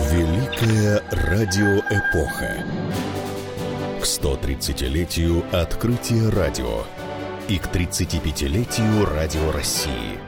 Великая радиоэпоха. К 130-летию открытия радио и к 35-летию Радио России.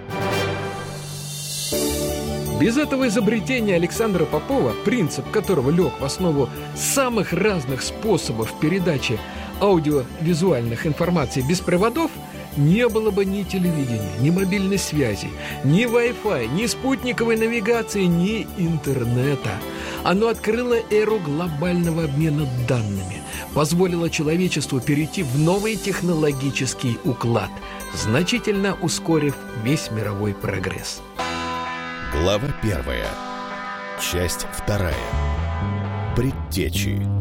Без этого изобретения Александра Попова, принцип которого лег в основу самых разных способов передачи аудиовизуальных информаций без проводов, не было бы ни телевидения, ни мобильной связи, ни Wi-Fi, ни спутниковой навигации, ни интернета. Оно открыло эру глобального обмена данными, позволило человечеству перейти в новый технологический уклад, значительно ускорив весь мировой прогресс. Глава 1. Часть 2. Предтечи.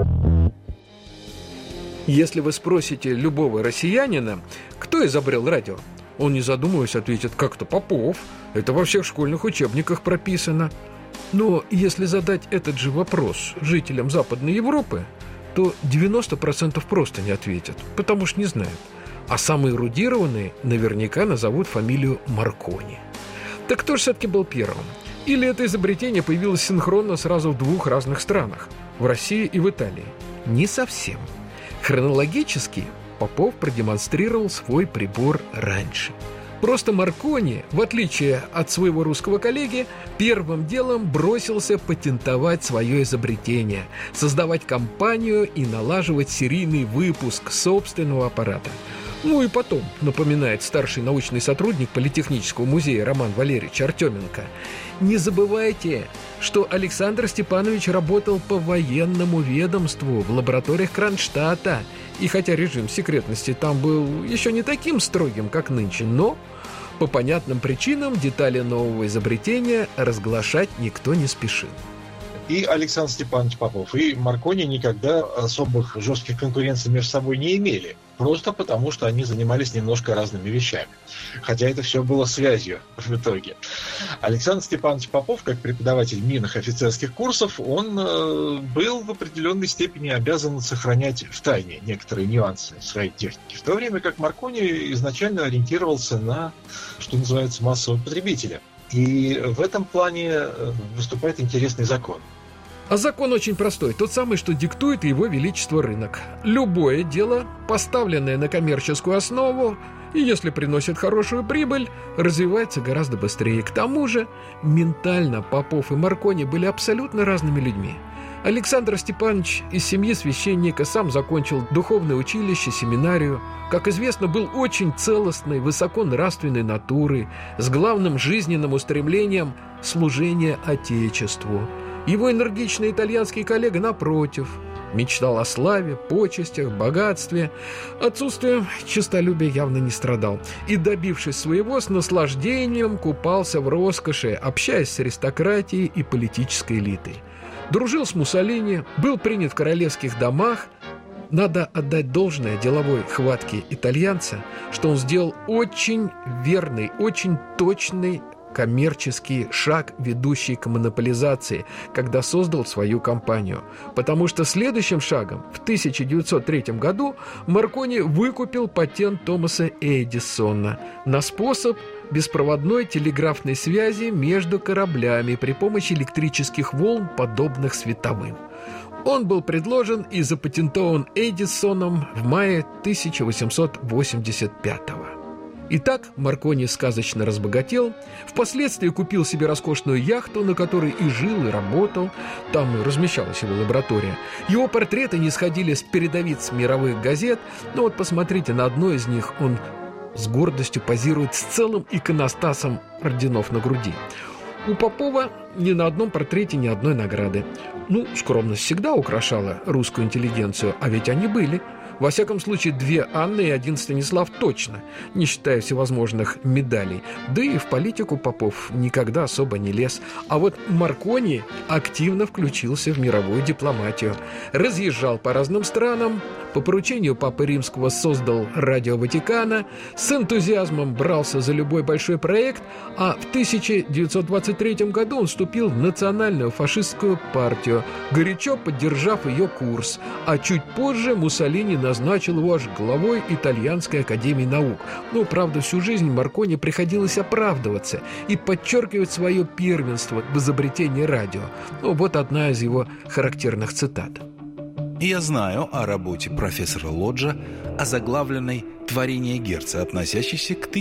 Если вы спросите любого россиянина, кто изобрел радио, он, не задумываясь, ответит: как-то Попов. Это во всех школьных учебниках прописано. Но если задать этот же вопрос жителям Западной Европы, то 90% просто не ответят, потому что не знают. А самые эрудированные наверняка назовут фамилию Маркони. Так кто же все-таки был первым? Или это изобретение появилось синхронно сразу в двух разных странах – в России и в Италии? Не совсем. Хронологически Попов продемонстрировал свой прибор раньше. Просто Маркони, в отличие от своего русского коллеги, первым делом бросился патентовать свое изобретение, создавать компанию и налаживать серийный выпуск собственного аппарата. Ну и потом, напоминает старший научный сотрудник Политехнического музея Роман Валерьевич Артеменко, не забывайте, что Александр Степанович работал по военному ведомству в лабораториях Кронштадта. И хотя режим секретности там был еще не таким строгим, как нынче, но по понятным причинам детали нового изобретения разглашать никто не спешил. И Александр Степанович Попов, и Маркони никогда особых жестких конкуренций между собой не имели. Просто потому, что они занимались немножко разными вещами. Хотя это все было связью в итоге. Александр Степанович Попов, как преподаватель минных офицерских курсов, он был в определенной степени обязан сохранять в тайне некоторые нюансы своей техники. В то время как Маркони изначально ориентировался на, что называется, массового потребителя. И в этом плане выступает интересный закон. А закон очень простой, тот самый, что диктует его величество рынок. Любое дело, поставленное на коммерческую основу, и если приносит хорошую прибыль, развивается гораздо быстрее. К тому же, ментально Попов и Маркони были абсолютно разными людьми. Александр Степанович из семьи священника, сам закончил духовное училище, семинарию. Как известно, был очень целостной, высоконравственной натурой, с главным жизненным устремлением служения Отечеству. Его энергичный итальянский коллега, напротив, мечтал о славе, почестях, богатстве. Отсутствием честолюбия явно не страдал. И, добившись своего, с наслаждением купался в роскоши, общаясь с аристократией и политической элитой. Дружил с Муссолини, был принят в королевских домах. Надо отдать должное деловой хватке итальянца, что он сделал очень верный, очень точный коммерческий шаг, ведущий к монополизации, когда создал свою компанию. Потому что следующим шагом в 1903 году Маркони выкупил патент Томаса Эдисона на способ беспроводной телеграфной связи между кораблями при помощи электрических волн, подобных световым. Он был предложен и запатентован Эдисоном в мае 1885-го. Итак, Маркони сказочно разбогател, впоследствии купил себе роскошную яхту, на которой и жил, и работал. Там и размещалась его лаборатория. Его портреты не сходили с передовиц мировых газет, но вот посмотрите, на одной из них он с гордостью позирует с целым иконостасом орденов на груди. У Попова ни на одном портрете ни одной награды. Скромность всегда украшала русскую интеллигенцию, а ведь они были. Во всяком случае, 2 Анны и 1 Станислав точно, не считая всевозможных медалей. Да и в политику Попов никогда особо не лез. А вот Маркони активно включился в мировую дипломатию. Разъезжал по разным странам, по поручению Папы Римского создал Радио Ватикана, с энтузиазмом брался за любой большой проект, а в 1923 году он вступил в национальную фашистскую партию, горячо поддержав ее курс, а чуть позже Муссолини назначил его аж главой Итальянской академии наук. Но, правда, всю жизнь Маркони приходилось оправдываться и подчеркивать свое первенство в изобретении радио. Ну, вот одна из его характерных цитат. «Я знаю о работе профессора Лоджа, озаглавленной «Творение Герца», относящейся к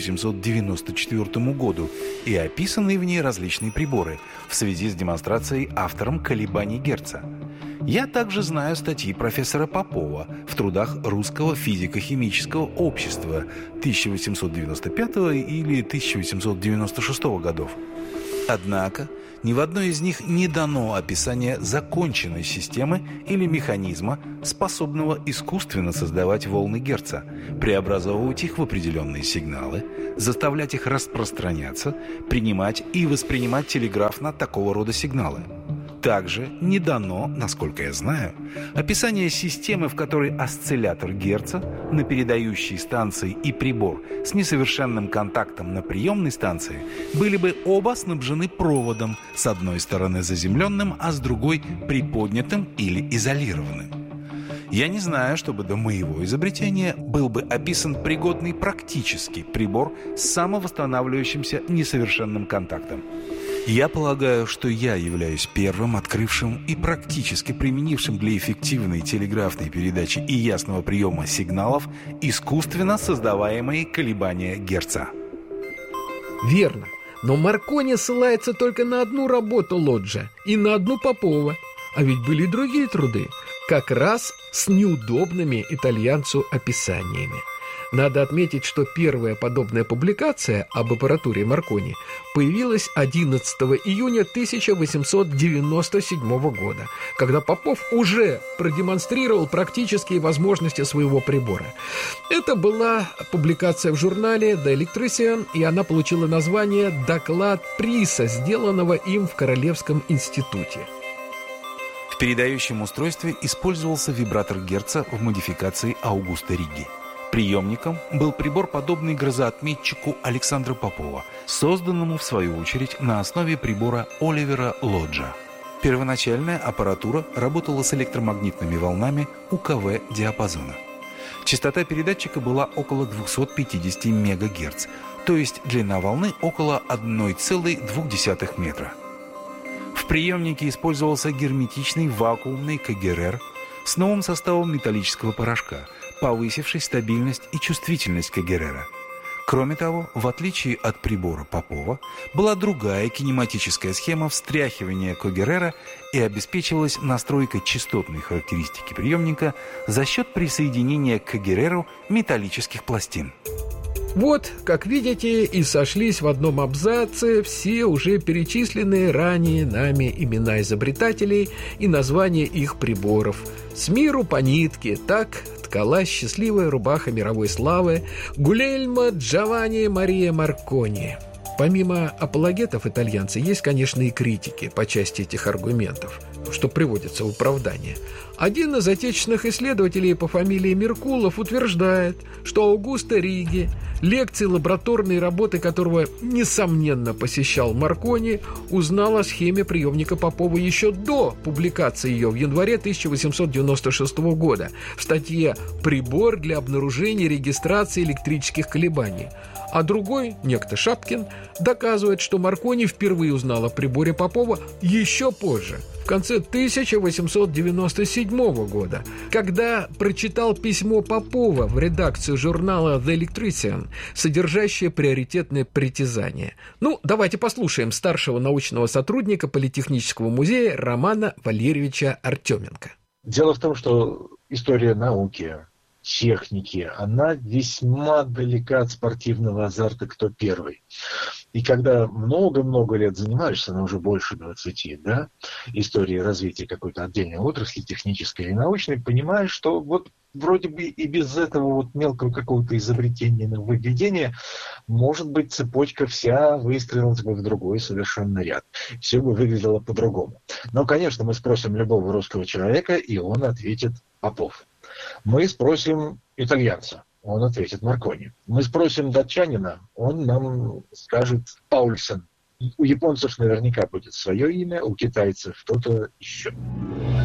1894 году, и описанные в ней различные приборы в связи с демонстрацией автором колебаний Герца. Я также знаю статьи профессора Попова в трудах Русского физико-химического общества 1895 или 1896 годов. Однако ни в одной из них не дано описание законченной системы или механизма, способного искусственно создавать волны Герца, преобразовывать их в определенные сигналы, заставлять их распространяться, принимать и воспринимать телеграфно такого рода сигналы. Также не дано, насколько я знаю, описание системы, в которой осциллятор Герца на передающей станции и прибор с несовершенным контактом на приемной станции были бы оба снабжены проводом, с одной стороны заземленным, а с другой приподнятым или изолированным. Я не знаю, чтобы до моего изобретения был бы описан пригодный практический прибор с самовосстанавливающимся несовершенным контактом. Я полагаю, что я являюсь первым открывшим и практически применившим для эффективной телеграфной передачи и ясного приема сигналов искусственно создаваемые колебания Герца. Верно. Но Маркони ссылается только на одну работу Лоджа и на одну Попова. А ведь были и другие труды, как раз с неудобными итальянцу описаниями. Надо отметить, что первая подобная публикация об аппаратуре Маркони появилась 11 июня 1897 года, когда Попов уже продемонстрировал практические возможности своего прибора. Это была публикация в журнале The Electrician, и она получила название «Доклад Приса», сделанного им в Королевском институте. В передающем устройстве использовался вибратор Герца в модификации Аугуста Риги. Приемником был прибор, подобный грозоотметчику Александра Попова, созданному, в свою очередь, на основе прибора Оливера Лоджа. Первоначальная аппаратура работала с электромагнитными волнами УКВ-диапазона. Частота передатчика была около 250 МГц, то есть длина волны около 1,2 метра. В приемнике использовался герметичный вакуумный КГРР с новым составом металлического порошка, повысивший стабильность и чувствительность КГРРа. Кроме того, в отличие от прибора Попова, была другая кинематическая схема встряхивания КГРРа и обеспечивалась настройкой частотной характеристики приемника за счет присоединения к КГРРу металлических пластин. Вот, как видите, и сошлись в одном абзаце все уже перечисленные ранее нами имена изобретателей и названия их приборов. С миру по нитке, так ткалась счастливая рубаха мировой славы Гульельмо Джованни Мария Маркони. Помимо апологетов итальянца, есть, конечно, и критики по части этих аргументов, что приводится в оправдание. Один из отечественных исследователей по фамилии Меркулов утверждает, что Аугусто Риги, лекции лабораторной работы которого, несомненно, посещал Маркони, узнал о схеме приемника Попова еще до публикации ее в январе 1896 года в статье «Прибор для обнаружения и регистрации электрических колебаний». А другой, некто Шапкин, доказывает, что Маркони впервые узнал о приборе Попова еще позже, в конце 1897 года, когда прочитал письмо Попова в редакцию журнала The Electrician, содержащее приоритетное притязание. Ну, давайте послушаем старшего научного сотрудника Политехнического музея Романа Валерьевича Артеменко. Дело в том, что история науки, техники, она весьма далека от спортивного азарта «кто первый». И когда много-много лет занимаешься, но уже больше 20, да, историей развития какой-то отдельной отрасли, технической или научной, понимаешь, что вот вроде бы и без этого вот мелкого какого-то изобретения, нововведения, может быть, цепочка вся выстроилась бы в другой совершенно ряд. Все бы выглядело по-другому. Но, конечно, мы спросим любого русского человека, и он ответит Попов. Мы спросим итальянца, он ответит Маркони. Мы спросим датчанина, он нам скажет Паульсен. У японцев наверняка будет свое имя, у китайцев что-то еще.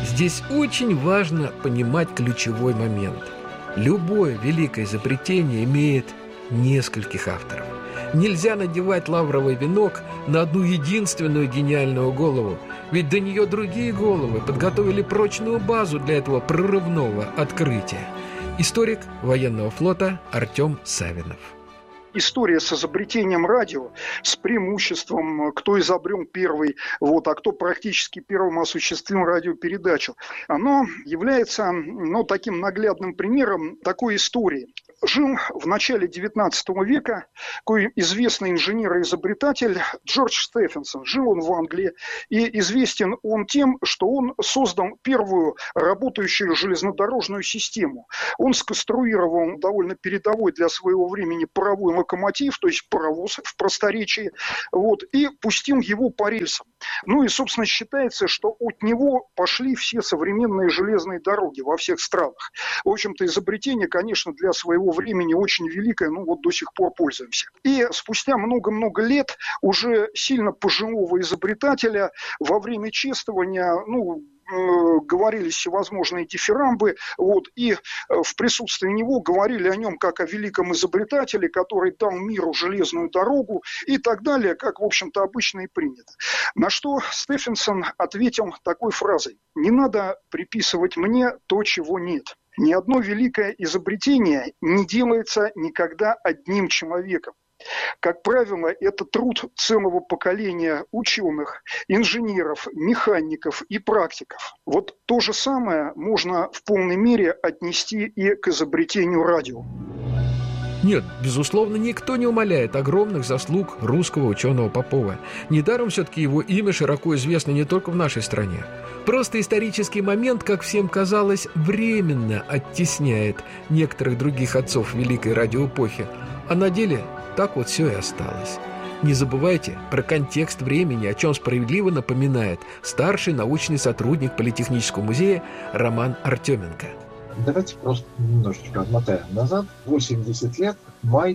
Здесь очень важно понимать ключевой момент. Любое великое изобретение имеет нескольких авторов. Нельзя надевать лавровый венок на одну единственную гениальную голову, ведь до нее другие головы подготовили прочную базу для этого прорывного открытия. Историк военного флота Артем Савинов. История с изобретением радио, с преимуществом, кто изобрел первый, а кто практически первым осуществил радиопередачу, оно является таким наглядным примером такой истории. Жил в начале XIX века такой известный инженер и изобретатель Джордж Стефенсон. Жил он в Англии, и известен он тем, что он создал первую работающую железнодорожную систему. Он сконструировал довольно передовой для своего времени паровой локомотив, то есть паровоз в просторечии, и пустил его по рельсам. И, собственно, считается, что от него пошли все современные железные дороги во всех странах. В общем-то, изобретение, конечно, для своего времени очень великое, до сих пор пользуемся. И спустя много-много лет уже сильно пожилого изобретателя во время чествования, говорились всевозможные дифирамбы, и в присутствии него говорили о нем как о великом изобретателе, который дал миру железную дорогу и так далее, как, в общем-то, обычно и принято. На что Стефенсон ответил такой фразой: «Не надо приписывать мне то, чего нет. Ни одно великое изобретение не делается никогда одним человеком. Как правило, это труд целого поколения ученых, инженеров, механиков и практиков. То же самое можно в полной мере отнести и к изобретению радио». Нет, безусловно, никто не умаляет огромных заслуг русского ученого Попова. Недаром все-таки его имя широко известно не только в нашей стране. Просто исторический момент, как всем казалось, временно оттесняет некоторых других отцов великой радиоэпохи. А на деле так все и осталось. Не забывайте про контекст времени, о чем справедливо напоминает старший научный сотрудник Политехнического музея Роман Артеменко. Давайте просто немножечко отмотаем назад. 80 лет, май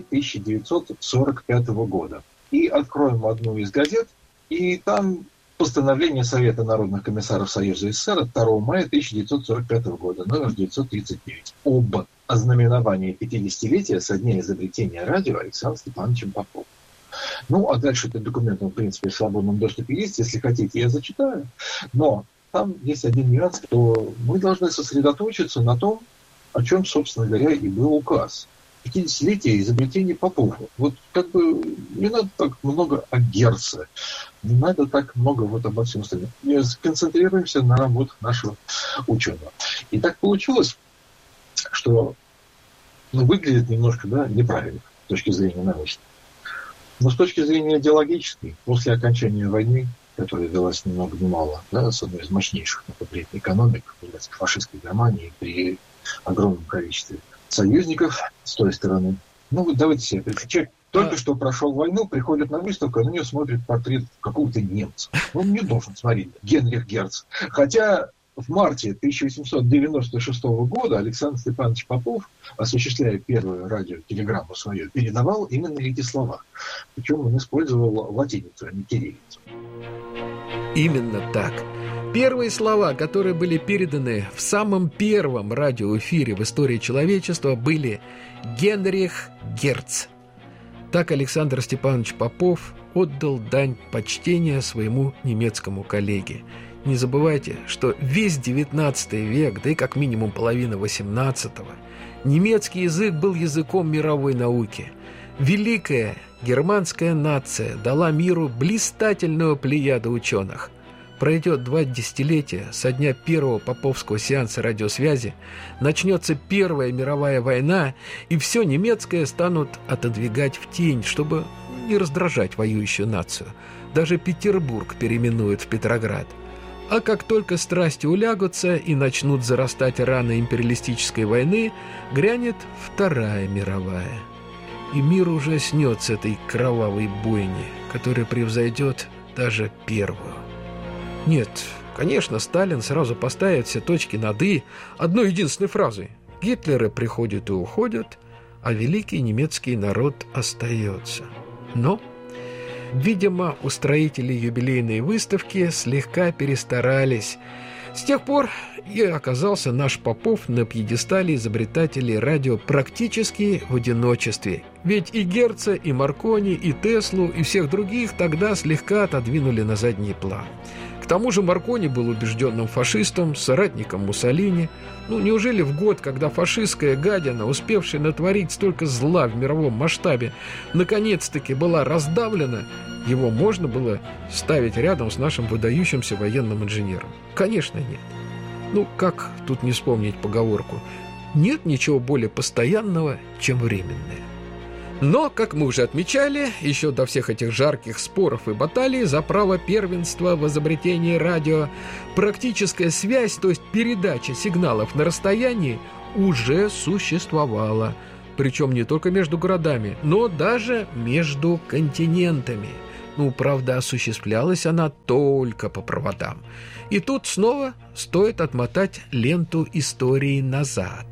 1945 года. И откроем одну из газет, и там постановление Совета народных комиссаров Союза СССР от 2 мая 1945 года, номер 939, об ознаменовании 50-летия со дня изобретения радио Александром Степановичем Поповым. А дальше этот документ, в принципе, в свободном доступе есть. Если хотите, я зачитаю. Но там есть один нюанс, что мы должны сосредоточиться на том, о чем, собственно говоря, и был указ. 50-летие изобретения Попова. Не надо так много о Герце, не надо так много обо всем остальном. Сконцентрируемся на работах нашего ученого. И так получилось, что выглядит немножко неправильно с точки зрения научной. Но с точки зрения идеологической, после окончания войны, которая велась ни много ни мало, с одной из мощнейших экономик фашистской Германии при огромном количестве союзников с той стороны. Давайте себе представить. Человек только что прошел войну, приходит на выставку, а на нее смотрит портрет какого-то немца. Он не должен смотреть Генрих Герц. Хотя в марте 1896 года Александр Степанович Попов, осуществляя первую радиотелеграмму свою, передавал именно эти слова. Причем он использовал латиницу, а не кириллицу. Именно так. Первые слова, которые были переданы в самом первом радиоэфире в истории человечества, были «Генрих Герц». Так Александр Степанович Попов отдал дань почтения своему немецкому коллеге. Не забывайте, что весь XIX век, да и как минимум половина XVIII, немецкий язык был языком мировой науки. Великая германская нация дала миру блистательную плеяду ученых. Пройдет 2 десятилетия со дня первого поповского сеанса радиосвязи, начнется Первая мировая война, и все немецкое станут отодвигать в тень, чтобы не раздражать воюющую нацию. Даже Петербург переименуют в Петроград. А как только страсти улягутся и начнут зарастать раны империалистической войны, грянет Вторая мировая. И мир ужаснет с этой кровавой бойни, которая превзойдет даже первую. Нет, конечно, Сталин сразу поставит все точки над «и» одной единственной фразой: Гитлеры приходят и уходят, а великий немецкий народ остается. Но, видимо, устроители юбилейной выставки слегка перестарались. С тех пор и оказался наш Попов на пьедестале изобретателей радио практически в одиночестве. Ведь и Герца, и Маркони, и Теслу, и всех других тогда слегка отодвинули на задний план. К тому же Маркони был убежденным фашистом, соратником Муссолини. Неужели в год, когда фашистская гадина, успевшая натворить столько зла в мировом масштабе, наконец-таки была раздавлена, его можно было ставить рядом с нашим выдающимся военным инженером? Конечно, нет. Как тут не вспомнить поговорку? Нет ничего более постоянного, чем временное. Но, как мы уже отмечали, еще до всех этих жарких споров и баталий за право первенства в изобретении радио, практическая связь, то есть передача сигналов на расстоянии, уже существовала. Причем не только между городами, но даже между континентами. Правда, осуществлялась она только по проводам. И тут снова стоит отмотать ленту истории назад.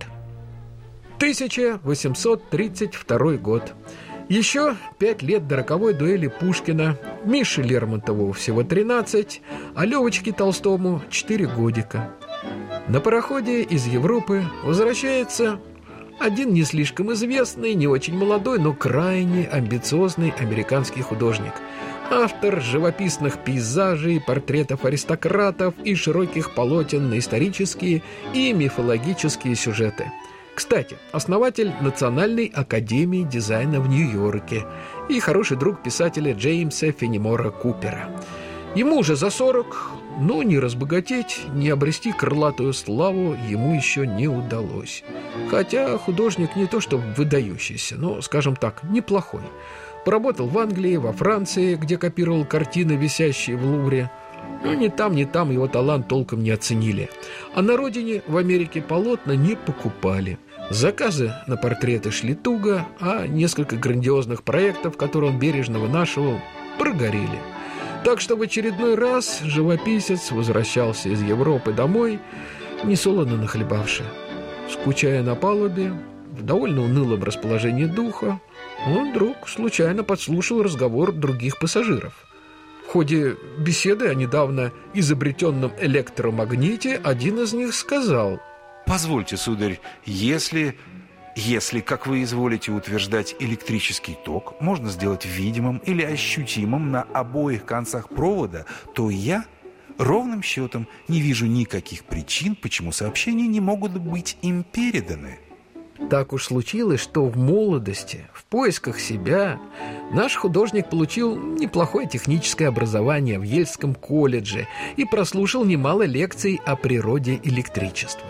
1832 год. Еще 5 лет до роковой дуэли Пушкина. Мише Лермонтову всего 13, а Левочке Толстому 4 годика. На пароходе из Европы возвращается один не слишком известный, не очень молодой, но крайне амбициозный американский художник. Автор живописных пейзажей, портретов аристократов и широких полотен на исторические и мифологические сюжеты. Кстати, основатель Национальной академии дизайна в Нью-Йорке и хороший друг писателя Джеймса Феннимора Купера. Ему уже за 40, но ни разбогатеть, ни обрести крылатую славу ему еще не удалось. Хотя художник не то что выдающийся, но, скажем так, неплохой. Поработал в Англии, во Франции, где копировал картины, висящие в Лувре. Но ни там его талант толком не оценили. А на родине, в Америке, полотна не покупали. Заказы на портреты шли туго, а несколько грандиозных проектов, которые он бережно вынашивал, прогорели. Так что в очередной раз живописец возвращался из Европы домой, несолоно нахлебавши. Скучая на палубе, в довольно унылом расположении духа, он вдруг случайно подслушал разговор других пассажиров. В ходе беседы о недавно изобретенном электромагните один из них сказал: «Позвольте, сударь, если, как вы изволите утверждать, электрический ток можно сделать видимым или ощутимым на обоих концах провода, то я ровным счетом не вижу никаких причин, почему сообщения не могут быть им переданы». Так уж случилось, что в молодости, в поисках себя, наш художник получил неплохое техническое образование в Ельском колледже и прослушал немало лекций о природе электричества.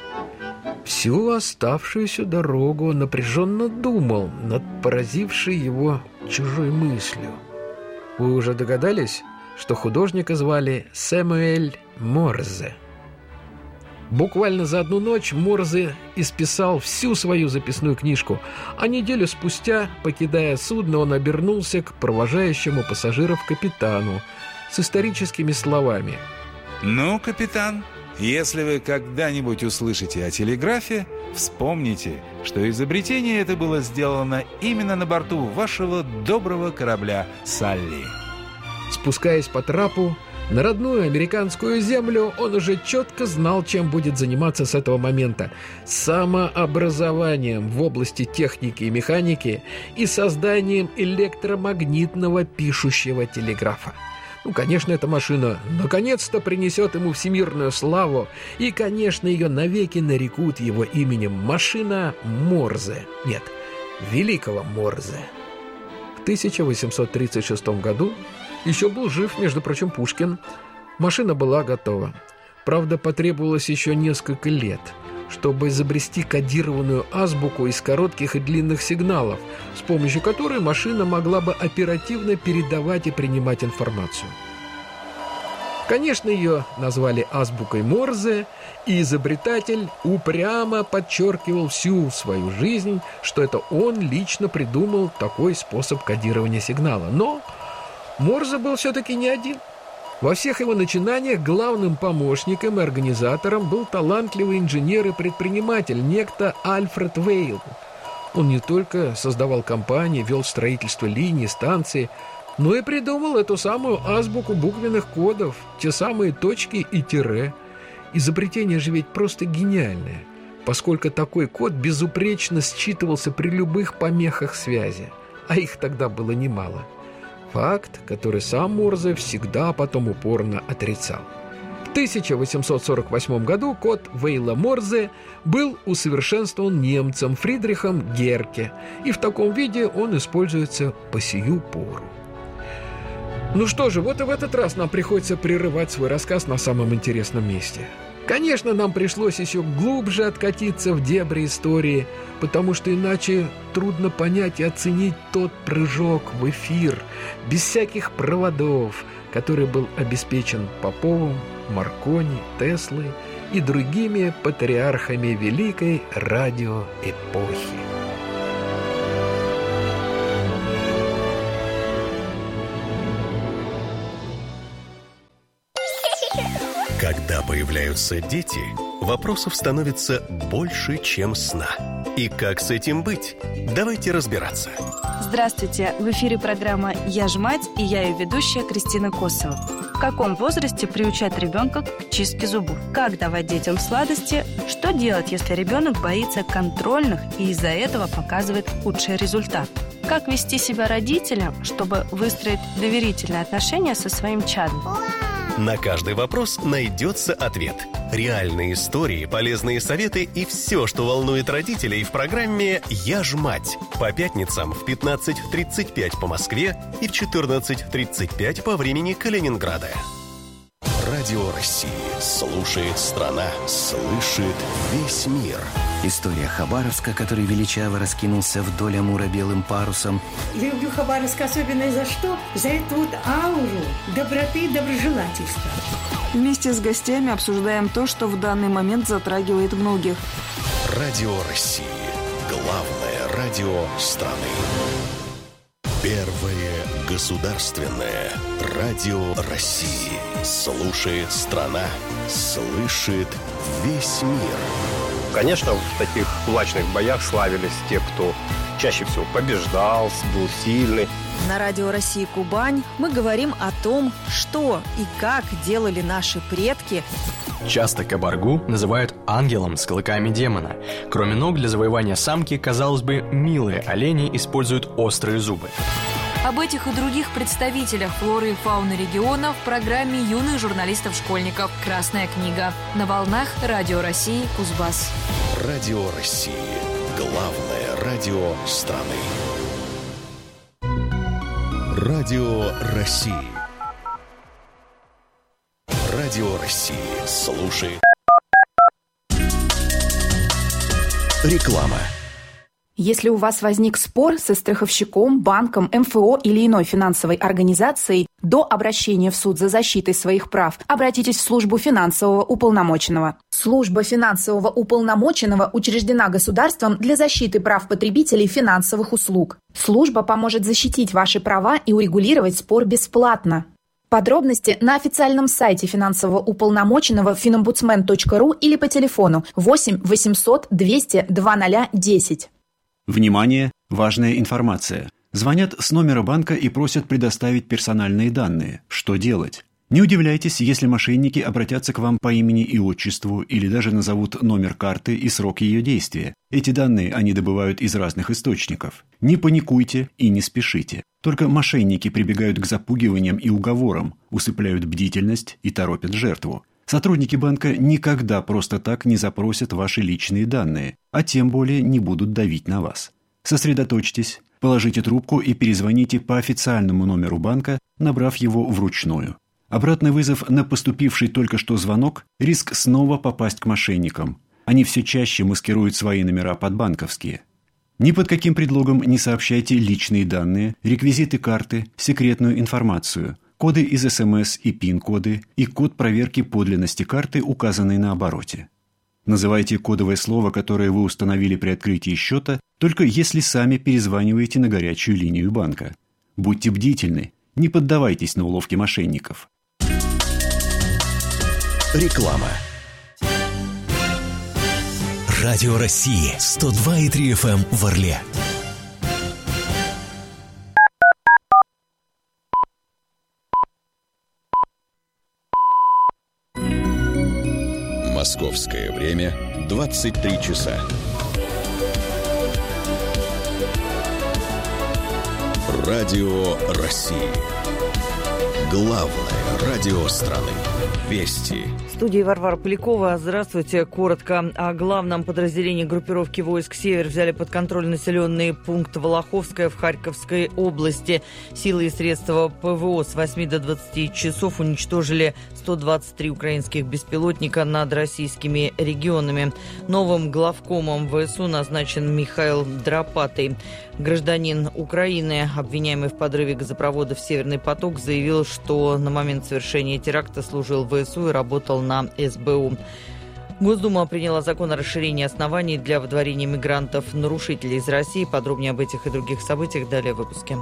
Всю оставшуюся дорогу он напряженно думал над поразившей его чужой мыслью. Вы уже догадались, что художника звали Сэмюэль Морзе? Буквально за одну ночь Морзе исписал всю свою записную книжку, а неделю спустя, покидая судно, он обернулся к провожающему пассажиров капитану с историческими словами: «Ну, капитан, если вы когда-нибудь услышите о телеграфе, вспомните, что изобретение это было сделано именно на борту вашего доброго корабля «Салли». Спускаясь по трапу на родную американскую землю, он уже четко знал, чем будет заниматься с этого момента: самообразованием в области техники и механики и созданием электромагнитного пишущего телеграфа. Конечно, эта машина наконец-то принесет ему всемирную славу, и, конечно, ее навеки нарекут его именем: машина Морзе. Нет, великого Морзе. В 1836 году еще был жив, между прочим, Пушкин. Машина была готова. Правда, потребовалось еще несколько лет, чтобы изобрести кодированную азбуку из коротких и длинных сигналов, с помощью которой машина могла бы оперативно передавать и принимать информацию. Конечно, ее назвали азбукой Морзе, и изобретатель упрямо подчеркивал всю свою жизнь, что это он лично придумал такой способ кодирования сигнала. Но Морзе был все-таки не один. Во всех его начинаниях главным помощником и организатором был талантливый инженер и предприниматель, некто Альфред Вейл. Он не только создавал компании, вел строительство линий, станций, но и придумал эту самую азбуку буквенных кодов, те самые точки и тире. Изобретение же ведь просто гениальное, поскольку такой код безупречно считывался при любых помехах связи, а их тогда было немало. Факт, который сам Морзе всегда потом упорно отрицал. В 1848 году код Вейла-Морзе был усовершенствован немцем Фридрихом Герке, и в таком виде он используется по сию пору. Ну что же, вот и в этот раз нам приходится прерывать свой рассказ на самом интересном месте. Конечно, нам пришлось еще глубже откатиться в дебри истории, потому что иначе трудно понять и оценить тот прыжок в эфир, без всяких проводов, который был обеспечен Поповым, Маркони, Теслой и другими патриархами великой радиоэпохи. Когда появляются дети, вопросов становится больше, чем сна. И как с этим быть? Давайте разбираться. Здравствуйте! В эфире программа «Я ж мать» и я ее ведущая Кристина Косова. В каком возрасте приучать ребенка к чистке зубов? Как давать детям сладости? Что делать, если ребенок боится контрольных и из-за этого показывает худший результат? Как вести себя родителям, чтобы выстроить доверительные отношения со своим чадом? На каждый вопрос найдется ответ. Реальные истории, полезные советы и все, что волнует родителей в программе «Я ж мать». По пятницам в 15:35 по Москве и в 14:35 по времени Калининграда. Радио России. Слушает страна. Слышит весь мир. История Хабаровска, который величаво раскинулся вдоль Амура белым парусом. Я люблю Хабаровск особенно за что? За эту вот ауру доброты и доброжелательства. Вместе с гостями обсуждаем то, что в данный момент затрагивает многих. Радио России. Главное радио страны. Первое государственное радио России. Слушает страна. Слышит весь мир. Конечно, в таких кулачных боях славились те, кто чаще всего побеждал, был сильный. На радио России Кубань мы говорим о том, что и как делали наши предки. Часто кабаргу называют ангелом с клыками демона. Кроме ног, для завоевания самки, казалось бы, милые олени используют острые зубы. Об этих и других представителях флоры и фауны региона в программе юных журналистов-школьников «Красная книга» на волнах Радио России Кузбасс. Радио России. Главное радио страны. Радио России. Радио России. Слушает. Реклама. Если у вас возник спор со страховщиком, банком, МФО или иной финансовой организацией, до обращения в суд за защитой своих прав обратитесь в службу финансового уполномоченного. Служба финансового уполномоченного учреждена государством для защиты прав потребителей финансовых услуг. Служба поможет защитить ваши права и урегулировать спор бесплатно. Подробности на официальном сайте финансового уполномоченного finombudsman.ru или по телефону 8 800 200 2010. Внимание! Важная информация. Звонят с номера банка и просят предоставить персональные данные. Что делать? Не удивляйтесь, если мошенники обратятся к вам по имени и отчеству или даже назовут номер карты и срок ее действия. Эти данные они добывают из разных источников. Не паникуйте и не спешите. Только мошенники прибегают к запугиваниям и уговорам, усыпляют бдительность и торопят жертву. Сотрудники банка никогда просто так не запросят ваши личные данные, а тем более не будут давить на вас. Сосредоточьтесь, положите трубку и перезвоните по официальному номеру банка, набрав его вручную. Обратный вызов на поступивший только что звонок – риск снова попасть к мошенникам. Они все чаще маскируют свои номера под банковские. Ни под каким предлогом не сообщайте личные данные, реквизиты карты, секретную информацию, коды из СМС и ПИН-коды и код проверки подлинности карты, указанный на обороте. Называйте кодовое слово, которое вы установили при открытии счета, только если сами перезваниваете на горячую линию банка. Будьте бдительны, не поддавайтесь на уловки мошенников. Реклама. Радио России 102,3 FM в Орле. Московское время 23 часа. Радио России. Главное радио страны. Вести. В студии Варвара Полякова. Здравствуйте. Коротко о главном. Подразделении группировки войск «Север» взяли под контроль населенный пункт Волоховское в Харьковской области. Силы и средства ПВО с 8 до 20 часов уничтожили 123 украинских беспилотника над российскими регионами. Новым главкомом ВСУ назначен Михаил Драпатый. Гражданин Украины, обвиняемый в подрыве газопровода в «Северный поток», заявил, что на момент совершения теракта служил в ВСУ и работал на СБУ. Госдума приняла закон о расширении оснований для выдворения мигрантов-нарушителей из России. Подробнее об этих и других событиях далее в выпуске.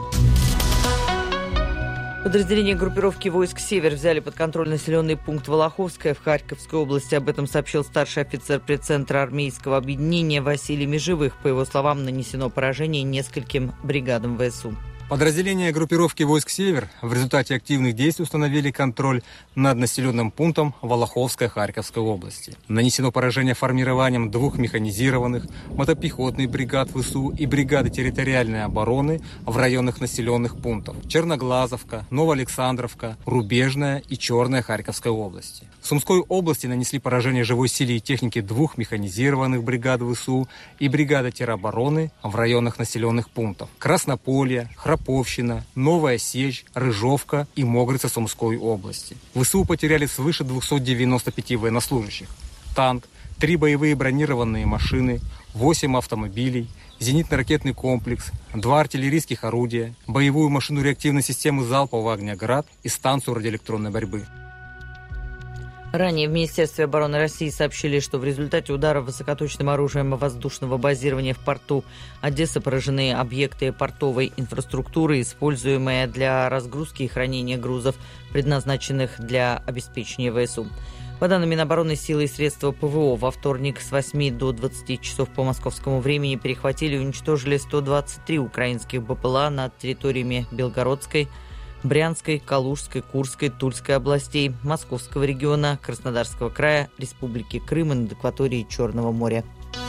Подразделения группировки войск «Север» взяли под контроль населенный пункт Волоховское в Харьковской области. Об этом сообщил старший офицер предцентра армейского объединения Василий Межевых. По его словам, нанесено поражение нескольким бригадам ВСУ. Подразделения группировки войск «Север» в результате активных действий установили контроль над населенным пунктом Волоховской Харьковской области. Нанесено поражение формированием 2 механизированных мотопехотных бригад ВСУ и бригады территориальной обороны в районах населенных пунктов Черноглазовка, Новоалександровка, Рубежная и Черная Харьковской области. В Сумской области нанесли поражение живой силе и технике 2 механизированных бригад ВСУ и бригады теробороны в районах населенных пунктов Краснополье, Храповщина, Новая Сечь, Рыжовка и Могрица Сумской области. ВСУ потеряли свыше 295 военнослужащих. Танк, 3 боевые бронированные машины, 8 автомобилей, зенитно-ракетный комплекс, 2 артиллерийских орудия, боевую машину реактивной системы залпового огня «Град» и станцию радиоэлектронной борьбы. Ранее в Министерстве обороны России сообщили, что в результате ударов высокоточным оружием воздушного базирования в порту Одессы поражены объекты портовой инфраструктуры, используемые для разгрузки и хранения грузов, предназначенных для обеспечения ВСУ. По данным Минобороны, силы и средства ПВО во вторник с 8 до 20 часов по московскому времени перехватили и уничтожили 123 украинских БПЛА над территориями Белгородской, Брянской, Калужской, Курской, Тульской областей, Московского региона, Краснодарского края, Республики Крым и над акваторией Черного моря.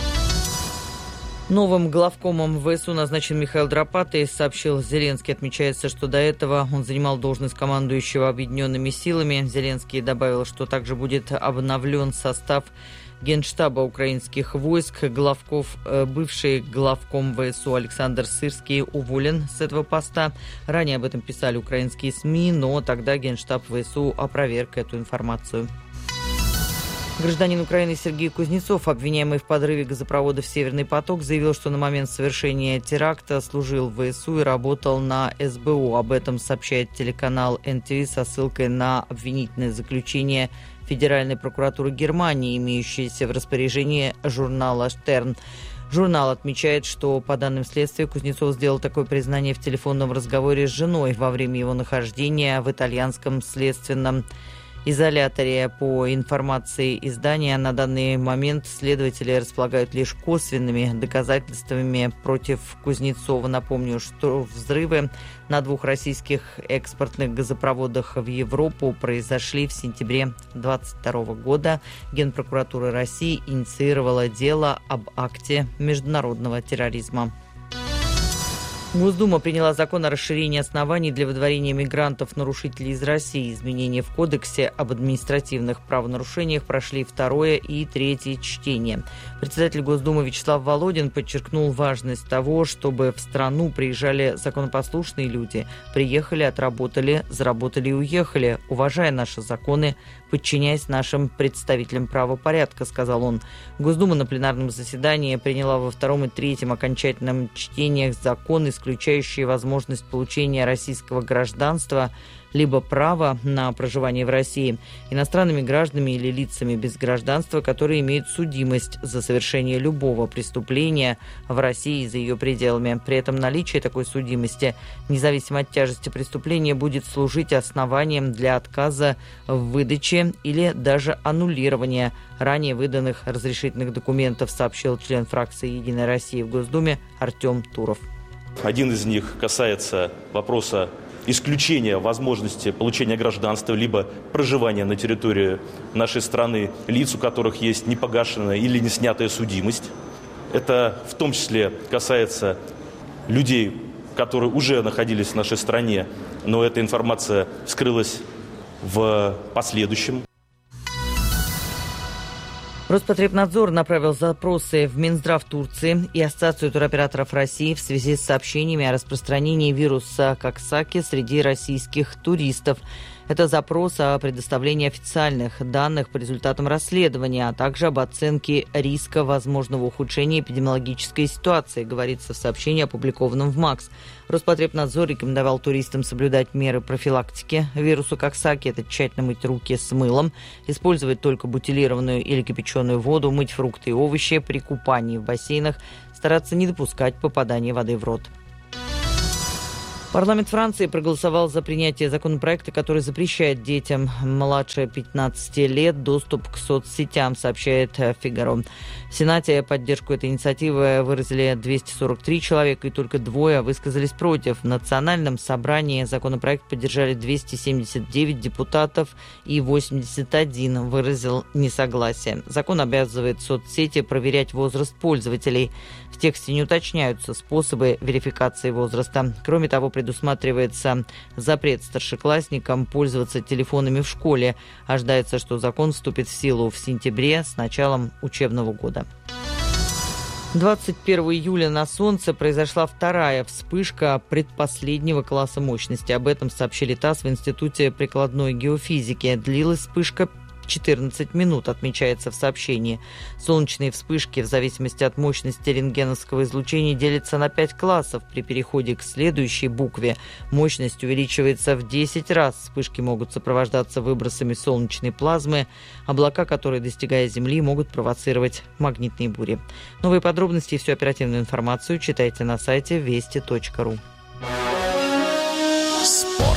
Новым главкомом ВСУ назначен Михаил Драпатый, сообщил Зеленский. Отмечается, что до этого он занимал должность командующего объединенными силами. Зеленский добавил, что также будет обновлен состав Генштаба украинских войск. Бывший главком ВСУ Александр Сырский уволен с этого поста. Ранее об этом писали украинские СМИ, но тогда Генштаб ВСУ опроверг эту информацию. Гражданин Украины Сергей Кузнецов, обвиняемый в подрыве газопровода в «Северный поток», заявил, что на момент совершения теракта служил в ВСУ и работал на СБУ. Об этом сообщает телеканал НТВ со ссылкой на обвинительное заключение Федеральной прокуратуры Германии, имеющееся в распоряжении журнала «Штерн». Журнал отмечает, что, по данным следствия, Кузнецов сделал такое признание в телефонном разговоре с женой во время его нахождения в итальянском следственном изоляторе. По информации издания, на данный момент следователи располагают лишь косвенными доказательствами против Кузнецова. Напомню, что взрывы на 2 российских экспортных газопроводах в Европу произошли в сентябре 2022 года. Генпрокуратура России инициировала дело об акте международного терроризма. Госдума приняла закон о расширении оснований для выдворения мигрантов-нарушителей из России. Изменения в Кодексе об административных правонарушениях прошли 2 и 3 чтения. Председатель Госдумы Вячеслав Володин подчеркнул важность того, чтобы в страну приезжали законопослушные люди. Приехали, отработали, заработали и уехали, уважая наши законы, подчиняясь нашим представителям правопорядка, сказал он. Госдума на пленарном заседании приняла во 2 и 3 окончательном чтениях закон, исключающий возможность получения российского гражданства либо право на проживание в России иностранными гражданами или лицами без гражданства, которые имеют судимость за совершение любого преступления в России и за ее пределами. При этом наличие такой судимости, независимо от тяжести преступления, будет служить основанием для отказа в выдаче или даже аннулирования ранее выданных разрешительных документов, сообщил член фракции «Единая Россия» в Госдуме Артем Туров. Один из них касается вопроса исключение возможности получения гражданства либо проживания на территории нашей страны лиц, у которых есть непогашенная или не снятая судимость. Это в том числе касается людей, которые уже находились в нашей стране, но эта информация вскрылась в последующем. Роспотребнадзор направил запросы в Минздрав Турции и Ассоциацию туроператоров России в связи с сообщениями о распространении вируса Коксаки среди российских туристов. Это запрос о предоставлении официальных данных по результатам расследования, а также об оценке риска возможного ухудшения эпидемиологической ситуации, говорится в сообщении, опубликованном в МАКС. Роспотребнадзор рекомендовал туристам соблюдать меры профилактики вирусу Коксаки. Это тщательно мыть руки с мылом, использовать только бутилированную или кипяченую воду, мыть фрукты и овощи при купании в бассейнах, стараться не допускать попадания воды в рот. Парламент Франции проголосовал за принятие законопроекта, который запрещает детям младше 15 лет доступ к соцсетям, сообщает «Фигаро». В Сенате поддержку этой инициативы выразили 243 человека, и только 2 высказались против. В Национальном собрании законопроект поддержали 279 депутатов, и 81 выразил несогласие. Закон обязывает соцсети проверять возраст пользователей. В тексте не уточняются способы верификации возраста. Кроме того, предусматривается запрет старшеклассникам пользоваться телефонами в школе. Ожидается, что закон вступит в силу в сентябре с началом учебного года. 21 июля на Солнце произошла вторая вспышка предпоследнего класса мощности. Об этом сообщили ТАСС в Институте прикладной геофизики. Длилась вспышка 14 минут, отмечается в сообщении. Солнечные вспышки в зависимости от мощности рентгеновского излучения делятся на 5 классов. При переходе к следующей букве мощность увеличивается в 10 раз. Вспышки могут сопровождаться выбросами солнечной плазмы, облака, которые, достигая Земли, могут провоцировать магнитные бури. Новые подробности и всю оперативную информацию читайте на сайте вести.ру. Спорт.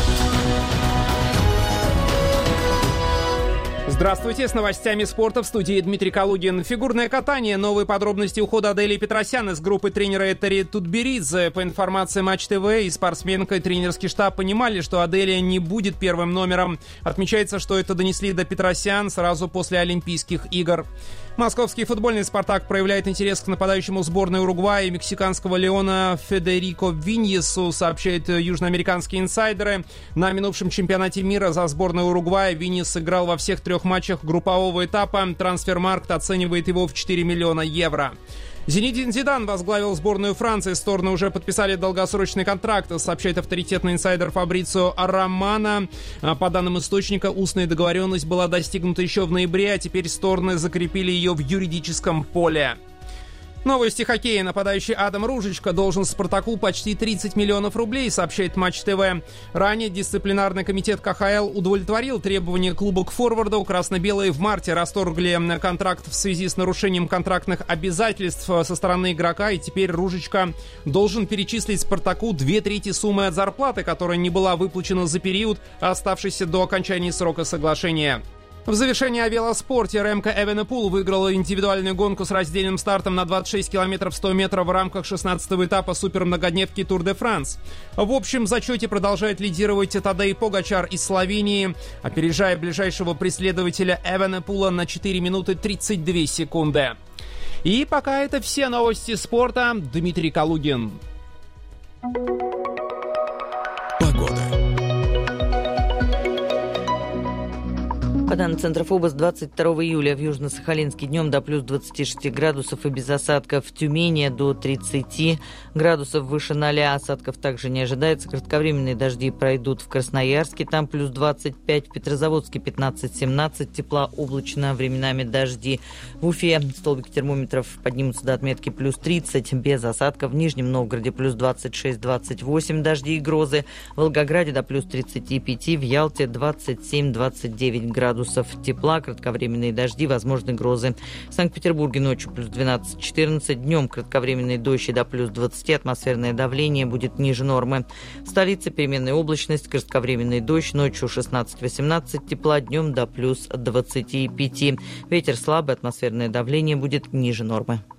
Здравствуйте, с новостями спорта в студии Дмитрий Калугин. Фигурное катание. Новые подробности ухода Адели Петросян из группы тренера Этери Тутберидзе. По информации Матч ТВ, и спортсменка, и тренерский штаб понимали, что Аделия не будет первым номером. Отмечается, что это донесли до Петросян сразу после Олимпийских игр. Московский футбольный «Спартак» проявляет интерес к нападающему сборной Уругвая и мексиканского «Леона» Федерико Виньесу, сообщают южноамериканские инсайдеры. На минувшем чемпионате мира за сборную Уругвая Виньес сыграл во всех 3 матчах группового этапа. Трансфермаркт оценивает его в 4 миллиона евро. Зинедин Зидан возглавил сборную Франции. Стороны уже подписали долгосрочный контракт, сообщает авторитетный инсайдер Фабрицио Романо. По данным источника, устная договоренность была достигнута еще в ноябре, а теперь стороны закрепили ее в юридическом поле. Новости хоккея. Нападающий Адам Ружичка должен «Спартаку» почти 30 миллионов рублей, сообщает Матч ТВ. Ранее дисциплинарный комитет КХЛ удовлетворил требования клуба к форварду. Красно-белые в марте расторгли контракт в связи с нарушением контрактных обязательств со стороны игрока, и теперь Ружичка должен перечислить «Спартаку» 2/3 суммы от зарплаты, которая не была выплачена за период, оставшийся до окончания срока соглашения. В завершении о велоспорте. Ремко Эвенепул выиграл индивидуальную гонку с раздельным стартом на 26 километров 100 метров в рамках 16-го этапа супермногодневки Тур де Франс. В общем зачете продолжает лидировать Тадей Погачар из Словении, опережая ближайшего преследователя Эвенепула на 4 минуты 32 секунды. И пока это все новости спорта. Дмитрий Калугин. Погода. По данным Центра ФОБОС, 22 июля в Южно-Сахалинске днем до плюс 26 градусов и без осадков. В Тюмени до 30 градусов выше 0. Осадков также не ожидается. Кратковременные дожди пройдут в Красноярске, там плюс 25, в Петрозаводске 15-17, тепла облачно, временами дожди. В Уфе столбики термометров поднимутся до отметки плюс 30, без осадков. В Нижнем Новгороде плюс 26-28, дожди и грозы. В Волгограде до плюс 35, в Ялте 27-29 градусов тепла, кратковременные дожди, возможны грозы. В Санкт-Петербурге ночью плюс 12-14, днем кратковременный дождь и до плюс 20, атмосферное давление будет ниже нормы. В столице переменная облачность, кратковременный дождь, ночью 16-18 тепла, днем до плюс 25. Ветер слабый, атмосферное давление будет ниже нормы.